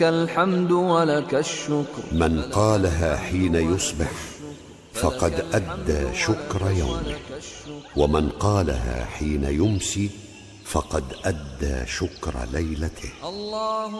الحمد ولك الشكر. من قالها حين يصبح فقد أدى شكر يومه، ومن قالها حين يمسي فقد أدى شكر ليلته.